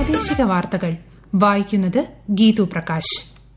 പ്രാദേശിക വാർത്തകൾ വായിക്കുന്നത് ഗീതു പ്രകാശ്.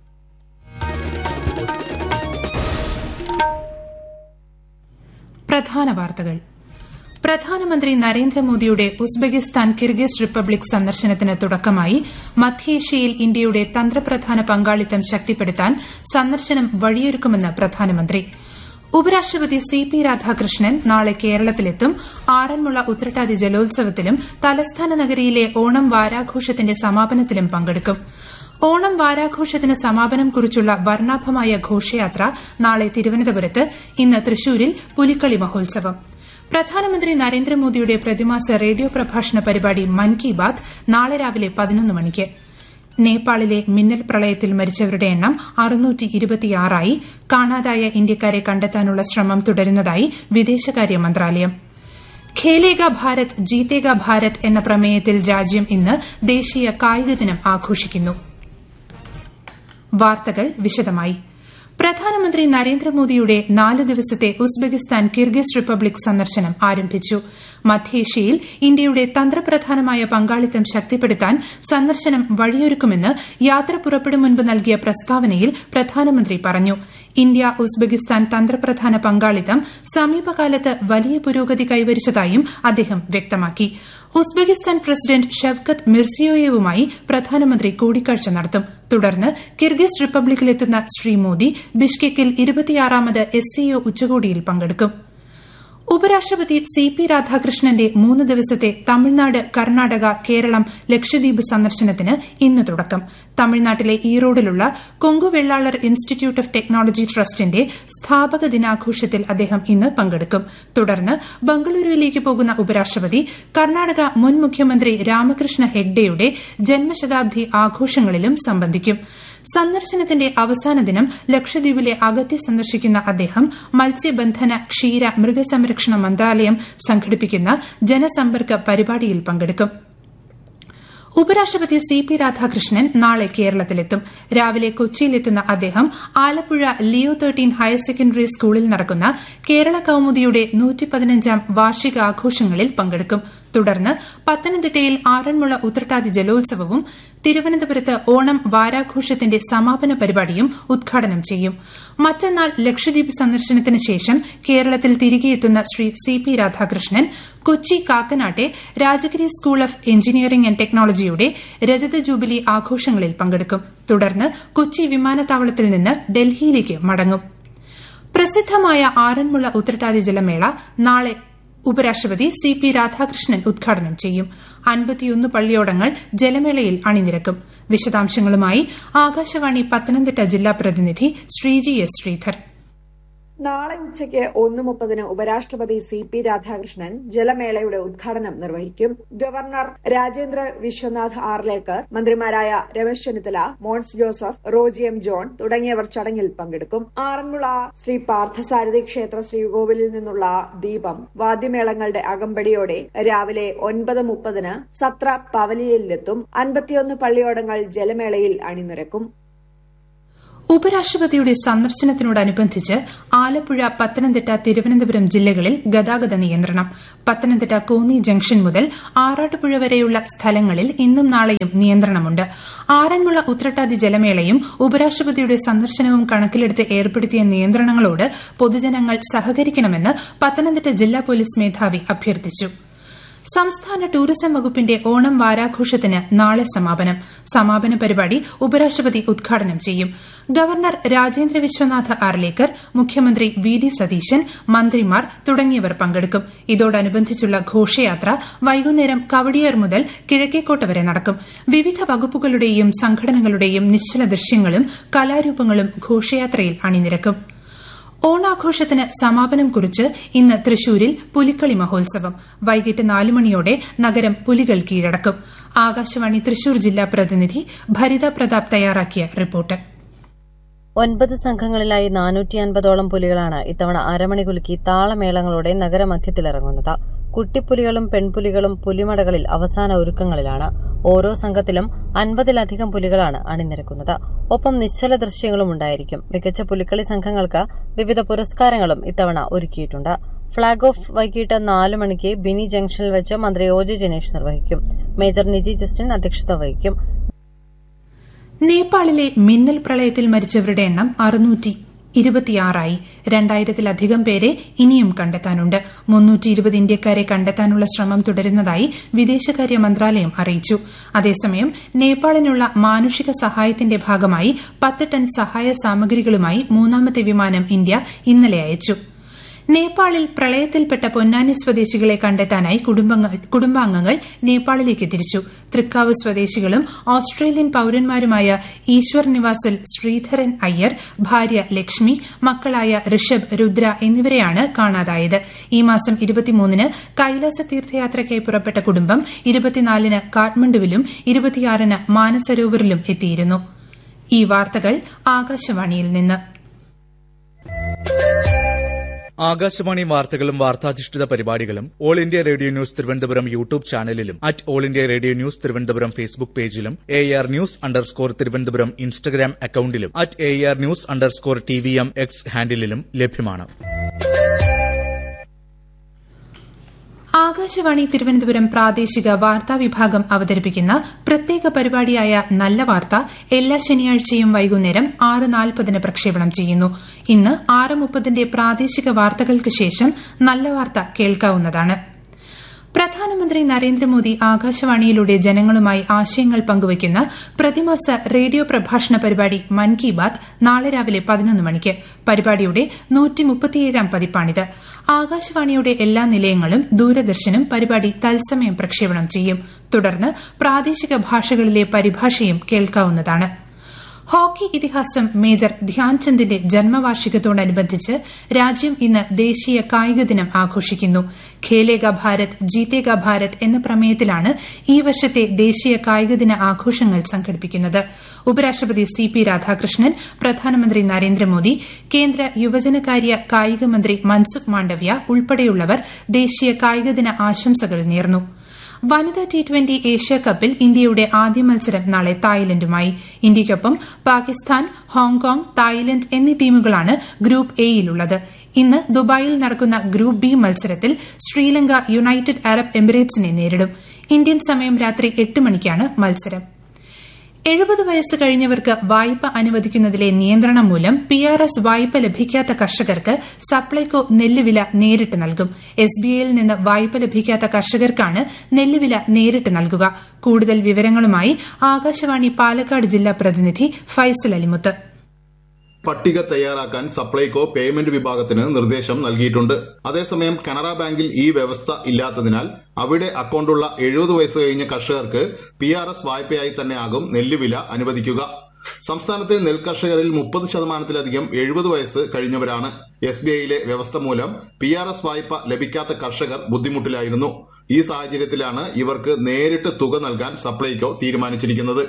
പ്രധാന വാർത്തകൾ. പ്രധാനമന്ത്രി നരേന്ദ്രമോദിയുടെ ഉസ്ബെക്കിസ്ഥാൻ കിർഗിസ് റിപ്പബ്ലിക് സന്ദർശനത്തിന് തുടക്കമായി. മധ്യേഷ്യയിൽ ഇന്ത്യയുടെ തന്ത്രപ്രധാന പങ്കാളിത്തം ശക്തിപ്പെടുത്താൻ സന്ദർശനം വഴിയൊരുക്കുമെന്ന് പ്രധാനമന്ത്രി. ഉപരാഷ്ട്രപതി സി.പി. രാധാകൃഷ്ണൻ നാളെ കേരളത്തിലെത്തും. ആറന്മുള ഉത്രട്ടാതി ജലോത്സവത്തിലും തലസ്ഥാന നഗരിയിലെ ഓണം വാരാഘോഷത്തിന്റെ സമാപനത്തിലും പങ്കെടുക്കും. ഓണം വാരാഘോഷത്തിന് സമാപനം കുറിച്ചുള്ള വർണ്ണാഭമായ ഘോഷയാത്ര നാളെ തിരുവനന്തപുരത്ത്, ഇന്ന് തൃശൂരിൽ പുലിക്കളി മഹോത്സവം. പ്രധാനമന്ത്രി നരേന്ദ്രമോദിയുടെ പ്രതിമാസ റേഡിയോ പ്രഭാഷണ പരിപാടി മൻ കി ബാത് നാളെ രാവിലെ 11 മണിക്ക്. നേപ്പാളിലെ മിന്നൽ പ്രളയത്തിൽ മരിച്ചവരുടെ എണ്ണം 626 കാണാതായ ഇന്ത്യക്കാരെ കണ്ടെത്താനുള്ള ശ്രമം തുടരുന്നതായി വിദേശകാര്യ മന്ത്രാലയം. ഖേലേഗ ഭാരത് ജീതേഗ ഭാരത് എന്ന പ്രമേയത്തിൽ രാജ്യം ഇന്ന് ദേശീയ കായിക ദിനം ആഘോഷിക്കുന്നു. വാർത്തകൾ വിശദമായി. പ്രധാനമന്ത്രി നരേന്ദ്രമോദിയുടെ 4 ദിവസത്തെ ഉസ്ബെക്കിസ്ഥാൻ കിർഗിസ് റിപ്പബ്ലിക് സന്ദർശനം ആരംഭിച്ചു. മധ്യേഷ്യയിൽ ഇന്ത്യയുടെ തന്ത്രപ്രധാനമായ പങ്കാളിത്തം ശക്തിപ്പെടുത്താൻ സന്ദർശനം വഴിയൊരുക്കുമെന്ന് യാത്ര പുറപ്പെടും മുൻപ് നൽകിയ പ്രസ്താവനയിൽ പ്രധാനമന്ത്രി പറഞ്ഞു. ഇന്ത്യ ഉസ്ബെക്കിസ്ഥാൻ തന്ത്രപ്രധാന പങ്കാളിത്തം സമീപകാലത്ത് വലിയ പുരോഗതി കൈവരിച്ചതായും അദ്ദേഹം വ്യക്തമാക്കി. ഉസ്ബെക്കിസ്ഥാൻ പ്രസിഡന്റ് ഷെവ്കത്ത് മിർസിയോയേവുമായി പ്രധാനമന്ത്രി കൂടിക്കാഴ്ച നടത്തും. തുടർന്ന് കിർഗിസ് റിപ്പബ്ലിക്കിലെത്തുന്ന ശ്രീ മോദി ബിഷ്കെക്കിൽ 26ാമത് SCO ഉച്ചകോടിയിൽ പങ്കെടുക്കും. ഉപരാഷ്ട്രപതി സി.പി. രാധാകൃഷ്ണന്റെ 3 ദിവസത്തെ തമിഴ്നാട്, കർണാടക, കേരളം, ലക്ഷദ്വീപ് സന്ദർശനത്തിന് ഇന്ന് തുടക്കം. തമിഴ്നാട്ടിലെ ഈറോഡിലുള്ള Kongu Vellalar institute of technology ട്രസ്റ്റിന്റെ സ്ഥാപക ദിനാഘോഷത്തിൽ അദ്ദേഹം ഇന്ന് പങ്കെടുക്കും. തുടർന്ന് ബംഗളൂരുവിലേക്ക് പോകുന്ന ഉപരാഷ്ട്രപതി കർണാടക മുൻ മുഖ്യമന്ത്രി രാമകൃഷ്ണ ഹെഗ്ഡെയുടെ ജന്മശതാബ്ദി ആഘോഷങ്ങളിലും സംബന്ധിക്കും. സന്ദർശനത്തിന്റെ അവസാന ദിനം ലക്ഷദ്വീപിലെ അഗത്തി സന്ദർശിക്കുന്ന അദ്ദേഹം മത്സ്യബന്ധന, ക്ഷീര, മൃഗസംരക്ഷണ മന്ത്രാലയം സംഘടിപ്പിക്കുന്ന ജനസമ്പർക്ക പരിപാടിയിൽ പങ്കെടുക്കും. ഉപരാഷ്ട്രപതി സി.പി. രാധാകൃഷ്ണൻ നാളെ കേരളത്തിലെത്തും. രാവിലെ കൊച്ചിയിലെത്തുന്ന അദ്ദേഹം ആലപ്പുഴ ലിയോ 13 ഹയർ സെക്കൻഡറി സ്കൂളിൽ നടക്കുന്ന കേരള കൌമുദിയുടെ 115ാം വാർഷികാഘോഷങ്ങളിൽ പങ്കെടുക്കും. തുടർന്ന് പത്തനംതിട്ടയിൽ ആറന്മുള ഉത്രട്ടാതി ജലോത്സവവും തിരുവനന്തപുരത്ത് ഓണം വാരാഘോഷത്തിന്റെ സമാപന പരിപാടിയും ഉദ്ഘാടനം ചെയ്യും. മറ്റന്നാൾ ലക്ഷദ്വീപ് സന്ദർശനത്തിന് ശേഷം കേരളത്തിൽ തിരികെയെത്തുന്ന Shri CP. Radhakrishnan Kochi കാക്കനാട്ടെ Rajagiri school of engineering and ടെക്നോളജിയുടെ രജത ജൂബിലി ആഘോഷങ്ങളിൽ പങ്കെടുക്കും. തുടർന്ന് കൊച്ചി വിമാനത്താവളത്തിൽ നിന്ന് ഡൽഹിയിലേക്ക് മടങ്ങും. പ്രസിദ്ധമായ ആറന്മുള ഉത്രട്ടാതി ജലമേള നാളെ ഉപരാഷ്ട്രപതി സി.പി. രാധാകൃഷ്ണൻ ഉദ്ഘാടനം ചെയ്യും. 51 പള്ളിയോടങ്ങൾ ജലമേളയിൽ അണിനിരക്കും. വിശദാംശങ്ങളുമായി ആകാശവാണി പത്തനംതിട്ട ജില്ലാ പ്രതിനിധി ശ്രീജി എസ് ശ്രീധർ. നാളെ ഉച്ചയ്ക്ക് 1:30 ഉപരാഷ്ട്രപതി സി.പി. രാധാകൃഷ്ണൻ ജലമേളയുടെ ഉദ്ഘാടനം നിർവഹിക്കും. ഗവർണർ രാജേന്ദ്ര വിശ്വനാഥ് ആർലേക്കർ, മന്ത്രിമാരായ Ramesh Chennithala, Mons Joseph, Roji M John തുടങ്ങിയവർ ചടങ്ങിൽ പങ്കെടുക്കും. ആറന്മുള ശ്രീ പാർത്ഥസാരഥി ക്ഷേത്ര ശ്രീകോവിലിൽ നിന്നുള്ള ദീപം വാദ്യമേളങ്ങളുടെ അകമ്പടിയോടെ രാവിലെ 9:30 സത്ര പവലിയനിലെത്തും. 51 പള്ളിയോടങ്ങൾ ജലമേളയിൽ അണിനിരക്കും. ഉപരാഷ്ട്രപതിയുടെ സന്ദർശനത്തിനോടനുബന്ധിച്ച് ആലപ്പുഴ, പത്തനംതിട്ട, തിരുവനന്തപുരം ജില്ലകളിൽ ഗതാഗത നിയന്ത്രണം. പത്തനംതിട്ട കോന്നി ജംഗ്ഷൻ മുതൽ ആറാട്ടുപുഴ വരെയുള്ള സ്ഥലങ്ങളിൽ ഇന്നും നാളെയും നിയന്ത്രണമുണ്ട്. ആറന്മുള ഉത്രട്ടാതി ജലമേളയും ഉപരാഷ്ട്രപതിയുടെ സന്ദർശനവും കണക്കിലെടുത്ത് ഏർപ്പെടുത്തിയ നിയന്ത്രണങ്ങളോട് പൊതുജനങ്ങൾ സഹകരിക്കണമെന്ന് പത്തനംതിട്ട ജില്ലാ പോലീസ് മേധാവി അഭ്യർത്ഥിച്ചു. സംസ്ഥാന ടൂറിസം വകുപ്പിന്റെ ഓണം വാരാഘോഷത്തിന് നാളെ സമാപനം. സമാപന പരിപാടി ഉപരാഷ്ട്രപതി ഉദ്ഘാടനം ചെയ്യും. ഗവർണർ രാജേന്ദ്ര വിശ്വനാഥ് ആർലേക്കർ, മുഖ്യമന്ത്രി വി.ഡി. സതീശൻ, മന്ത്രിമാർ തുടങ്ങിയവർ പങ്കെടുക്കും. ഇതോടനുബന്ധിച്ചുള്ള ഘോഷയാത്ര വൈകുന്നേരം കവടിയാർ മുതൽ കിഴക്കേക്കോട്ട വരെ നടക്കും. വിവിധ വകുപ്പുകളുടെയും സംഘടനകളുടെയും നിശ്ചല ദൃശ്യങ്ങളും കലാരൂപങ്ങളും ഘോഷയാത്രയിൽ അണിനിരക്കും. ഓണാഘോഷത്തിന് സമാപനം കുറിച്ച് ഇന്ന് തൃശൂരിൽ പുലിക്കളി മഹോത്സവം. വൈകിട്ട് 4 മണിയോടെ നഗരം പുലികൾ കീഴടക്കും. ആകാശവാണി തൃശൂർ ജില്ലാ പ്രതിനിധി ഭരിത പ്രതാപ് തയ്യാറാക്കിയ റിപ്പോർട്ട്. 9 സംഘങ്ങളിലായി 450ഓളം പുലികളാണ് ഇത്തവണ അരമണി കുലുക്കി താളമേളങ്ങളോടെ നഗരമധ്യത്തിലിറങ്ങുന്നത്. കുട്ടിപ്പുലികളും പെൺപുലികളും പുലിമടകളിൽ അവസാന ഒരുക്കങ്ങളിലാണ്. ഓരോ സംഘത്തിലും 50-ലധികം പുലികളാണ് അണിനിരക്കുന്നത്. ഒപ്പം നിശ്ചല ദൃശ്യങ്ങളും ഉണ്ടായിരിക്കും. മികച്ച പുലിക്കളി സംഘങ്ങൾക്ക് വിവിധ പുരസ്കാരങ്ങളും ഇത്തവണ ഒരുക്കിയിട്ടുണ്ട്. ഫ്ളാഗ് ഓഫ് വൈകിട്ട് 4 മണിക്ക് ബിനി ജംഗ്ഷനിൽ വെച്ച് മന്ത്രി ഒ ജെ ജനീഷ് നിർവഹിക്കും. മേജർ നിജി ജസ്റ്റിൻ അധ്യക്ഷത വഹിക്കും. നേപ്പാളിലെ മിന്നൽ പ്രളയത്തിൽ മരിച്ചവരുടെ എണ്ണം 626ആയി. 2000-ലധികം പേരെ ഇനിയും കണ്ടെത്താനുണ്ട്. 320 ഇന്ത്യക്കാരെ കണ്ടെത്താനുള്ള ശ്രമം തുടരുന്നതായി വിദേശകാര്യ മന്ത്രാലയം അറിയിച്ചു. അതേസമയം നേപ്പാളിനുള്ള മാനുഷിക സഹായത്തിന്റെ ഭാഗമായി 10 ടൺ സഹായ സാമഗ്രികളുമായി മൂന്നാമത്തെ വിമാനം ഇന്ത്യ ഇന്നലെ അയച്ചു. നേപ്പാളിൽ പ്രളയത്തിൽപ്പെട്ട പൊന്നാനി സ്വദേശികളെ കണ്ടെത്താനായി കുടുംബാംഗങ്ങൾ നേപ്പാളിലേക്ക് തിരിച്ചു. തൃക്കാവ് സ്വദേശികളും ഓസ്ട്രേലിയൻ പൌരന്മാരുമായ ഈശ്വർ നിവാസിൽ ശ്രീധരൻ അയ്യർ, ഭാര്യ ലക്ഷ്മി, മക്കളായ ഋഷഭ്, രുദ്ര എന്നിവരെയാണ് കാണാതായത്. ഈ മാസം 23-ന് കൈലാസ തീർത്ഥയാത്രയ്ക്കായി പുറപ്പെട്ട കുടുംബം 24-ന് കാഠ്മണ്ഡുവിലും 26-ന് മാനസരോവറിലും എത്തിയിരുന്നു. ഈ വാർത്തകൾ ആകാശവാണിയിൽ നിന്ന്. ആകാശവാണി വാർത്തകളും വാർത്താധിഷ്ഠിത പരിപാടികളും all India radio news Thiruvananthapuram YouTube ചാനലിലും all India radio news Thiruvananthapuram Facebook പേജിലും AR News_ തിരുവനന്തപുരം ഇൻസ്റ്റഗ്രാം അക്കൌണ്ടിലും AR News_TVM X ഹാൻഡിലും ലഭ്യമാണ്. ആകാശവാണി തിരുവനന്തപുരം പ്രാദേശിക വാർത്താ വിഭാഗം അവതരിപ്പിക്കുന്ന പ്രത്യേക പരിപാടിയായ നല്ല വാർത്ത എല്ലാ ശനിയാഴ്ചയും വൈകുന്നേരം 6:40-ന് പ്രക്ഷേപണം ചെയ്യുന്നു. ഇന്ന് 6:30-ന്റെ പ്രാദേശിക വാർത്തകൾക്ക് ശേഷം നല്ല വാർത്ത കേൾക്കാവുന്നതാണ്. പ്രധാനമന്ത്രി നരേന്ദ്രമോദി ആകാശവാണിയിലൂടെ ജനങ്ങളുമായി ആശയങ്ങൾ പങ്കുവയ്ക്കുന്ന പ്രതിമാസ റേഡിയോ പ്രഭാഷണ പരിപാടി മൻ കി ബാത് നാളെ രാവിലെ 11 മണിക്ക്. പരിപാടിയുടെ 137-ാം പതിപ്പാണിത്. ആകാശവാണിയുടെ എല്ലാ നിലയങ്ങളും ദൂരദർശനും പരിപാടി തത്സമയം പ്രക്ഷേപണം ചെയ്യും. തുടർന്ന് പ്രാദേശിക ഭാഷകളിലെ പരിഭാഷയും കേൾക്കാവുന്നതാണ്. ഹോക്കി ഇതിഹാസം മേജർ ധ്യാൻചന്ദിന്റെ ജന്മവാർഷികത്തോടനുബന്ധിച്ച് രാജ്യം ഇന്ന് ദേശീയ കായിക ദിനം ആഘോഷിക്കുന്നു. ഖേലേഗ ഭാരത് ജീതേഗ ഭാരത് എന്ന പ്രമേയത്തിലാണ് ഈ വർഷത്തെ ദേശീയ കായിക ദിന ആഘോഷങ്ങൾ സംഘടിപ്പിക്കുന്നത്. ഉപരാഷ്ട്രപതി CP രാധാകൃഷ്ണൻ, പ്രധാനമന്ത്രി നരേന്ദ്രമോദി, കേന്ദ്ര യുവജനകാര്യ കായിക മന്ത്രി മൻസുഖ് മാണ്ഡവ്യ ഉൾപ്പെടെയുള്ളവർ ദേശീയ കായിക ദിന ആശംസകൾ നേർന്നു. വനിതാ T20 ഏഷ്യാകപ്പിൽ ഇന്ത്യയുടെ ആദ്യ മത്സരം നാളെ തായ്ലൻഡുമായി. ഇന്ത്യയ്ക്കൊപ്പം പാകിസ്ഥാൻ, ഹോങ്കോങ്, തായ്ലൻഡ് എന്നീ ടീമുകളാണ് ഗ്രൂപ്പ് എയിലുള്ളത്. ഇന്ന് ദുബായിൽ നടക്കുന്ന ഗ്രൂപ്പ് ബി മത്സരത്തിൽ ശ്രീലങ്ക യുണൈറ്റഡ് അറബ് എമിറേറ്റ്സിനെ നേരിടും. ഇന്ത്യൻ സമയം രാത്രി 8 മണിക്കാണ് മത്സരം. 70 വയസ്സ് കഴിഞ്ഞവർക്ക് വായ്പ അനുവദിക്കുന്നതിലെ നിയന്ത്രണം മൂലം PRS വായ്പ ലഭിക്കാത്ത കർഷകർക്ക് സപ്ലൈകോ നെല്ലുവില നേരിട്ട് നൽകും. SBIയിൽ നിന്ന് വായ്പ ലഭിക്കാത്ത കർഷകർക്കാണ് നെല്ലുവില നേരിട്ട് നൽകുക. കൂടുതൽ വിവരങ്ങളുമായി ആകാശവാണി പാലക്കാട് ജില്ലാ പ്രതിനിധി ഫൈസൽ അലിമുത്ത്. പട്ടിക തയ്യാറാക്കാൻ സപ്ലൈകോ പേയ്മെന്റ് വിഭാഗത്തിന് നിർദ്ദേശം നൽകിയിട്ടുണ്ട്. അതേസമയം കനറ ബാങ്കിൽ ഈ വ്യവസ്ഥ ഇല്ലാത്തതിനാൽ അവിടെ അക്കൌണ്ടുള്ള 70 വയസ്സ് കഴിഞ്ഞ കർഷകർക്ക് PRS വായ്പയായി തന്നെയാകും നെല്ലുവില അനുവദിക്കുക. സംസ്ഥാനത്തെ നെൽകർഷകരിൽ 30%-ലധികം 70 വയസ്സ് കഴിഞ്ഞവരാണ്. SBIയിലെ വ്യവസ്ഥ മൂലം PRS വായ്പ ലഭിക്കാത്ത കർഷകർ ബുദ്ധിമുട്ടിലായിരുന്നു. ഈ സാഹചര്യത്തിലാണ് ഇവർക്ക് നേരിട്ട് തുക നൽകാൻ സപ്ലൈകോ തീരുമാനിച്ചിരിക്കുന്നത്.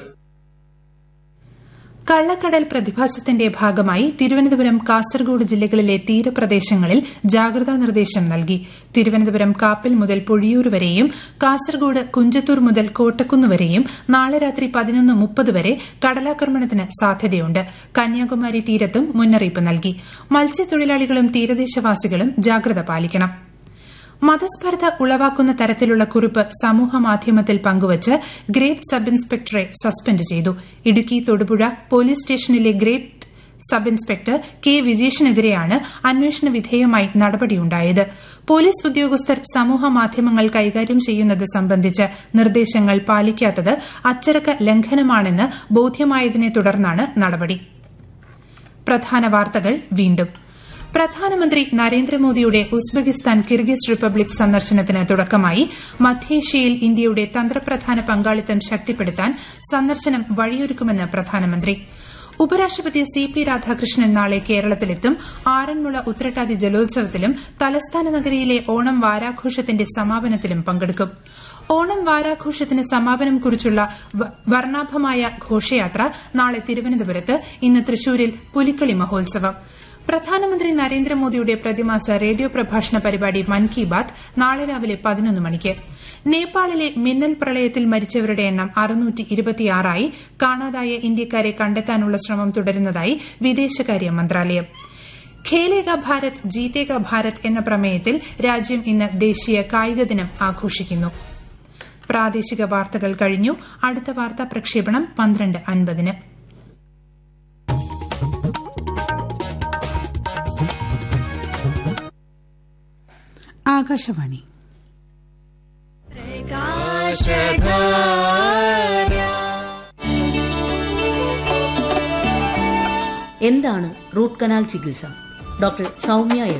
കള്ളക്കടൽ പ്രതിഭാസത്തിന്റെ ഭാഗമായി തിരുവനന്തപുരം, കാസർഗോഡ് ജില്ലകളിലെ തീരപ്രദേശങ്ങളിൽ ജാഗ്രതാ നിർദ്ദേശം നൽകി. തിരുവനന്തപുരം കാപ്പൽ മുതൽ പൊഴിയൂർ വരെയും കാസർഗോഡ് കുഞ്ചത്തൂർ മുതൽ കോട്ടക്കുന്ന് വരെയും നാളെ രാത്രി 11:30 വരെ കടലാക്രമണത്തിന് സാധ്യതയുണ്ട്. കന്യാകുമാരി തീരത്തും മുന്നറിയിപ്പ് നൽകി. മത്സ്യത്തൊഴിലാളികളും തീരദേശവാസികളും ജാഗ്രത പാലിക്കണം. മതസ്പർദ്ധ ഉളവാക്കുന്ന തരത്തിലുള്ള കുറിപ്പ് സമൂഹമാധ്യമത്തിൽ പങ്കുവച്ച് ഗ്രേഡ് സബ് ഇൻസ്പെക്ടറെ സസ്പെൻഡ് ചെയ്തു. ഇടുക്കി തൊടുപുഴ പോലീസ് സ്റ്റേഷനിലെ ഗ്രേഡ് സബ് ഇൻസ്പെക്ടർ K വിജേഷിനെതിരെയാണ് അന്വേഷണ വിധേയമായി നടപടിയുണ്ടായത്. പോലീസ് ഉദ്യോഗസ്ഥർ സമൂഹമാധ്യമങ്ങൾ കൈകാര്യം ചെയ്യുന്നത് സംബന്ധിച്ച് നിർദ്ദേശങ്ങൾ പാലിക്കാത്തത് അച്ചടക്ക ലംഘനമാണെന്ന് ബോധ്യമായതിനെ തുടർന്നാണ് നടപടി. പ്രധാന വാർത്തകൾ വീണ്ടും. പ്രധാനമന്ത്രി നരേന്ദ്രമോദിയുടെ ഉസ്ബെക്കിസ്ഥാൻ, കിർഗിസ് റിപ്പബ്ലിക് സന്ദർശനത്തിന് തുടക്കമായി. മധ്യേഷ്യയിൽ ഇന്ത്യയുടെ തന്ത്രപ്രധാന പങ്കാളിത്തം ശക്തിപ്പെടുത്താൻ സന്ദർശനം വഴിയൊരുക്കുമെന്ന് പ്രധാനമന്ത്രി. ഉപരാഷ്ട്രപതി CP രാധാകൃഷ്ണൻ നാളെ കേരളത്തിലെത്തും. ആറന്മുള ഉത്രട്ടാതി ജലോത്സവത്തിലും തലസ്ഥാന നഗരിയിലെ ഓണം വാരാഘോഷത്തിന്റെ സമാപനത്തിലും പങ്കെടുക്കും. ഓണം വാരാഘോഷത്തിന് സമാപനം കുറിച്ചുള്ള വർണ്ണാഭമായ ഘോഷയാത്ര നാളെ തിരുവനന്തപുരത്ത്. ഇന്ന് തൃശൂരിൽ പുലിക്കളി മഹോത്സവം. പ്രധാനമന്ത്രി നരേന്ദ്രമോദിയുടെ പ്രതിമാസ റേഡിയോ പ്രഭാഷണ പരിപാടി മൻ കി ബാത് നാളെ രാവിലെ 11 മണിക്ക്. നേപ്പാളിലെ മിന്നൽ പ്രളയത്തിൽ മരിച്ചവരുടെ എണ്ണം 626ആയി. കാണാതായ ഇന്ത്യക്കാരെ കണ്ടെത്താനുള്ള ശ്രമം തുടരുന്നതായി വിദേശകാര്യ മന്ത്രാലയം. ഖേലേഗ ഭാരത് ജീതേഗ ഭാരത് എന്ന പ്രമേയത്തിൽ രാജ്യം ഇന്ന് ദേശീയ കായിക ദിനം ആഘോഷിക്കുന്നു. പ്രാദേശിക വാർത്തകൾ കഴിഞ്ഞു. അടുത്ത വാർത്താ പ്രക്ഷേപണം 12:50. ആകാശവാണി. എന്താണ് റൂട്ട് കനാൽ ചികിത്സ? ഡോക്ടർ സൗമ്യ